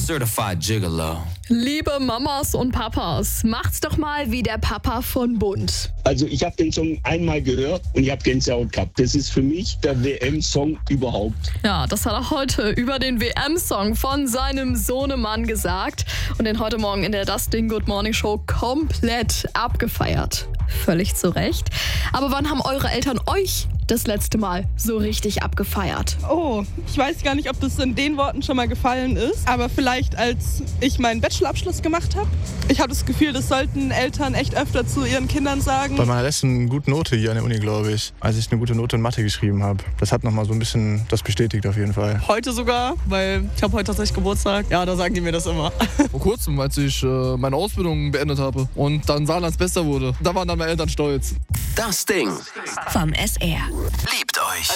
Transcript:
certified gigolo. Liebe Mamas und Papas, macht's doch mal wie der Papa von Bund. Also ich habe den Song einmal gehört und ich habe Gänsehaut gehabt. Das ist für mich der WM-Song überhaupt. Ja, das hat er heute über den WM-Song von seinem Sohnemann gesagt und den heute Morgen in der Das Ding Good Morning Show komplett abgefeiert. Völlig zu Recht. Aber wann haben eure Eltern euch das letzte Mal so richtig abgefeiert? Oh, ich weiß gar nicht, ob das in den Worten schon mal gefallen ist, aber vielleicht als ich meinen Bachelorabschluss gemacht habe. Ich habe das Gefühl, das sollten Eltern echt öfter zu ihren Kindern sagen. Bei meiner letzten guten Note hier an der Uni, glaube ich, als ich eine gute Note in Mathe geschrieben habe. Das hat nochmal so ein bisschen das bestätigt auf jeden Fall. Heute sogar, weil ich habe heute tatsächlich Geburtstag. Ja, da sagen die mir das immer. Vor kurzem, als ich meine Ausbildung beendet habe und dann Saarlands Bester wurde. Da waren dann meine Eltern stolz. Das Ding vom SR. liebt